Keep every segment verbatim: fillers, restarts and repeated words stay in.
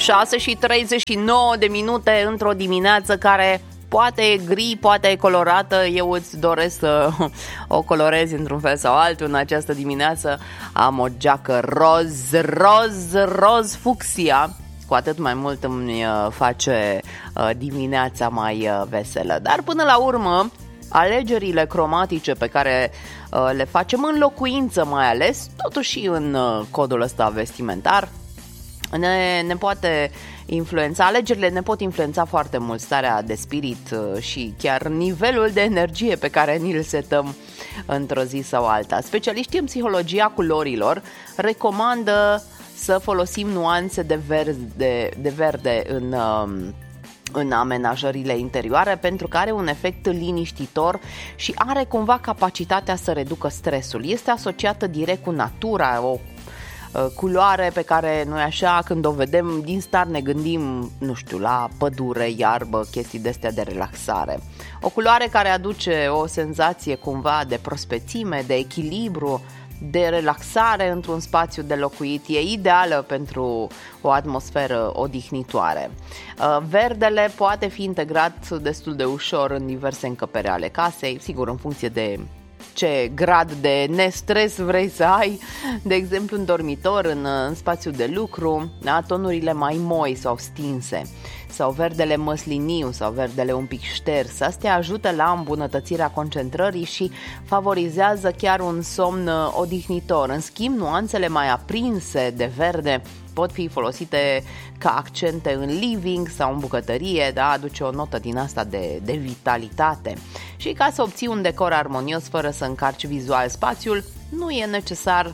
șase și treizeci și nouă de minute într-o dimineață care poate e gri, poate e colorată. Eu îți doresc să o colorezi într-un fel sau altul în această dimineață. Am o geacă roz, roz, roz fucsia. Cu atât mai mult îmi face dimineața mai veselă. Dar până la urmă, alegerile cromatice pe care le facem în locuință mai ales, totuși în codul ăsta vestimentar, ne, ne poate influența, alegerile ne pot influența foarte mult starea de spirit și chiar nivelul de energie pe care ni-l setăm într-o zi sau alta. Specialiștii în psihologia culorilor recomandă să folosim nuanțe de verde, de verde în, în amenajările interioare, pentru că are un efect liniștitor și are cumva capacitatea să reducă stresul. Este asociată direct cu natura, o culoare pe care noi așa când o vedem din start ne gândim, nu știu, la pădure, iarbă, chestii de-astea de relaxare. O culoare care aduce o senzație cumva de prospețime, de echilibru, de relaxare într-un spațiu de locuit. E ideală pentru o atmosferă odihnitoare. Verdele poate fi integrat destul de ușor în diverse încăperi ale casei, sigur în funcție de ce grad de nestres vrei să ai, de exemplu în dormitor, în, în spațiu de lucru, da? Tonurile mai moi sau stinse, sau verdele măsliniu sau verdele un pic șters, astea ajută la îmbunătățirea concentrării și favorizează chiar un somn odihnitor. În schimb, nuanțele mai aprinse de verde pot fi folosite ca accente în living sau în bucătărie, da? Aduce o notă din asta de, de vitalitate. Și ca să obții un decor armonios fără să încarci vizual spațiul, nu e necesar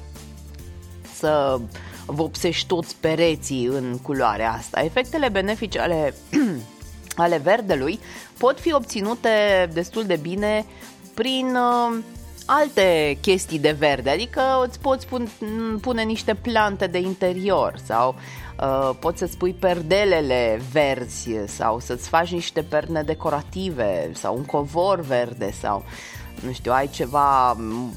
să vopsești toți pereții în culoarea asta. Efectele benefice ale, ale verdelui pot fi obținute destul de bine prin uh, alte chestii de verde, adică îți poți pun, pune niște plante de interior sau uh, poți să-ți pui perdelele verzi sau să-ți faci niște perne decorative sau un covor verde sau, nu știu, ai ceva,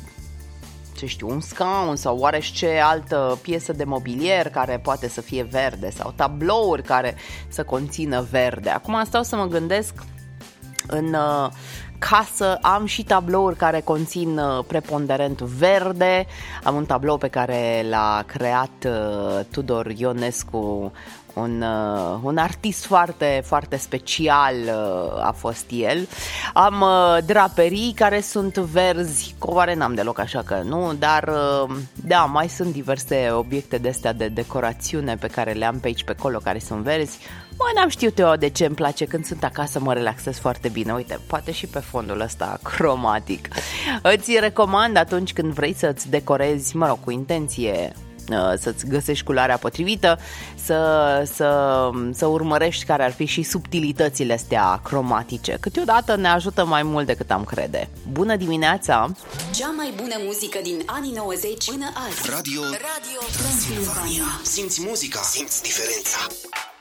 ce știu, un scaun sau oarește altă piesă de mobilier care poate să fie verde sau tablouri care să conțină verde. Acum stau să mă gândesc, în uh, casă am și tablouri care conțin uh, preponderent verde. Am un tablou pe care l-a creat uh, Tudor Ionescu, un, uh, un artist foarte, foarte special uh, a fost el. Am uh, draperii care sunt verzi, covoare n-am deloc, așa că nu, dar uh, da, mai sunt diverse obiecte de-astea de decorațiune pe care le am pe aici, pe acolo, care sunt verzi. Mă, n-am știut eu de ce îmi place când sunt acasă, mă relaxez foarte bine. Uite, poate și pe fondul ăsta cromatic. Îți recomand atunci când vrei să-ți decorezi, mă rog, cu intenție să-ți găsești culoarea potrivită, să, să, să urmărești care ar fi și subtilitățile astea cromatice. Câteodată ne ajută mai mult decât am crede. Bună dimineața! Cea mai bună muzică din anii nouăzeci până azi. Radio, Radio Transilvania. Simți muzica, simți diferența.